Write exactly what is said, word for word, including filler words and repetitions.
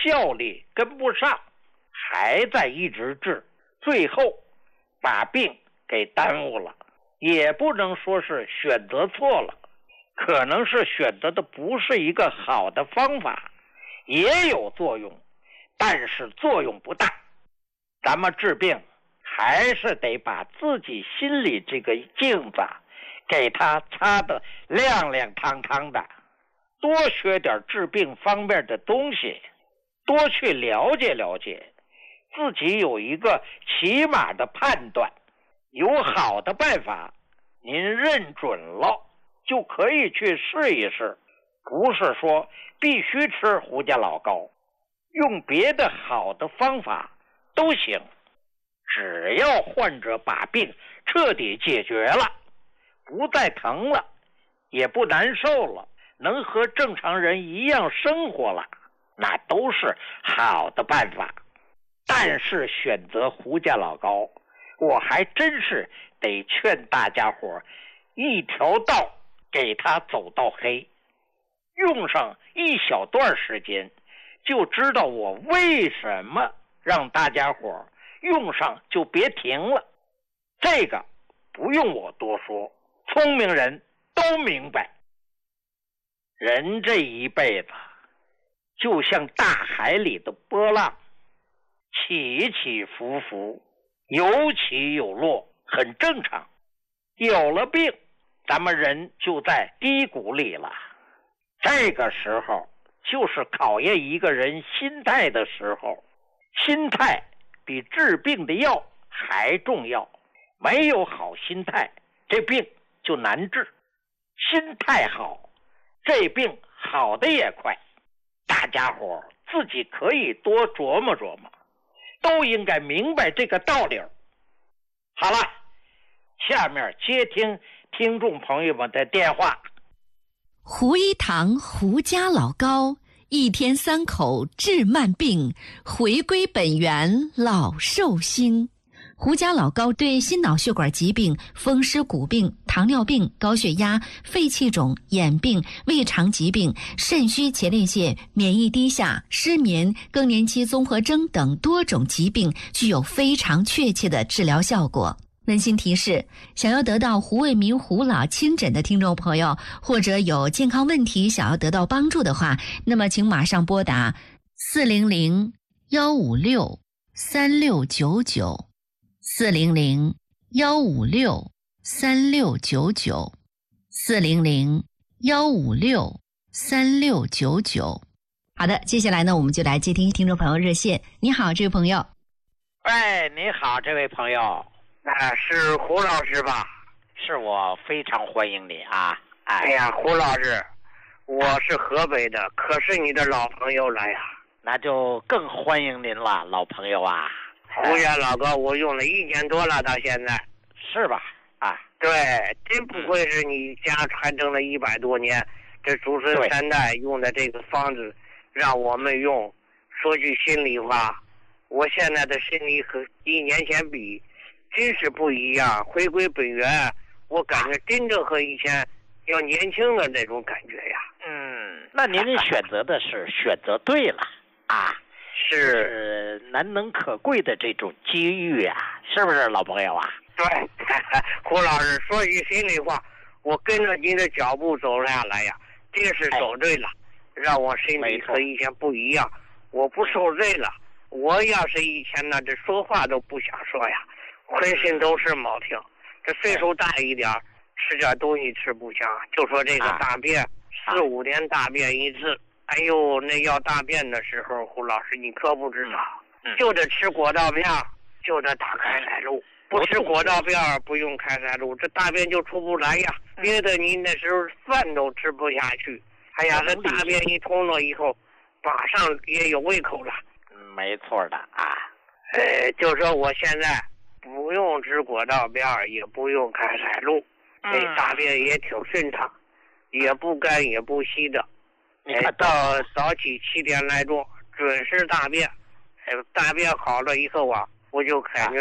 效率跟不上，还在一直治，最后把病给耽误了。也不能说是选择错了，可能是选择的不是一个好的方法，也有作用，但是作用不大。咱们治病还是得把自己心里这个镜子给它擦得亮亮堂堂的，多学点治病方面的东西，多去了解了解，自己有一个起码的判断，有好的办法您认准了就可以去试一试，不是说必须吃胡家老膏，用别的好的方法都行，只要患者把病彻底解决了，不再疼了，也不难受了，能和正常人一样生活了，那都是好的办法。但是选择胡家老膏，我还真是得劝大家伙一条道给他走到黑，用上一小段时间就知道我为什么让大家伙用上就别停了。这个不用我多说，聪明人都明白。人这一辈子就像大海里的波浪，起起伏伏，有起有落，很正常。有了病，咱们人就在低谷里了，这个时候就是考验一个人心态的时候，心态比治病的药还重要。没有好心态，这病就难治。心态好，这病好的也快。大家伙自己可以多琢磨琢磨，都应该明白这个道理。好了，下面接听听众朋友们的电话。 胡一堂胡家老膏，一天三口治慢病，回归本源老寿星。胡家老膏对心脑血管疾病、风湿骨病、糖尿病、高血压、肺气肿、眼病、胃肠疾病、肾虚前列腺、免疫低下、失眠、更年期综合征等多种疾病具有非常确切的治疗效果。温馨提示，想要得到胡卫民胡老亲诊的听众朋友，或者有健康问题想要得到帮助的话，那么请马上拨打四零零幺五六三六九九四零零幺五六三六九九四零零幺五六三六九九。好的，接下来呢，我们就来接听听众朋友热线。你好，这位朋友。 喂，你好，这位朋友。 啊，是胡老师吧？ 是我，非常欢迎你啊！哎, 哎呀，胡老师，我是河北的，可是你的老朋友了呀。 那就更欢迎您了，老朋友啊！ 胡家老膏我用了一年多了，到现在。 是吧？啊， 对，真不愧是你家传承了一百多年，这祖孙三代用的这个方子，让我们用。说句心里话，我现在的身体和一年前比，真是不一样。回归本源，我感觉真正和以前要年轻的那种感觉呀。 嗯，那您选择的是选择对了啊，是难能可贵的这种机遇啊，是不是老朋友啊？ 对，胡老师说句心里话，我跟着您的脚步走下来呀，真是走对了，哎、让我身体和以前不一样，我不受罪了。我要是以前呢，这说话都不想说呀，浑身都是毛病。这岁数大一点，吃点东西吃不香，就说这个大便，啊、四五年大便一次。哎呦，那要大便的时候，胡老师你可不知道，嗯、就得吃果皂片，就得打开塞露。不吃果皂片不用开塞露，这大便就出不来呀。别的你那时候饭都吃不下去。哎呀，这大便一通了以后，马上也有胃口了。 没错的啊。 呃，就说我现在不用吃果皂片，也不用开塞露，这、嗯、大便也挺顺畅，也不干也不稀的。哎，到早起七点来钟准时大便，哎，大便好了以后啊，我就感觉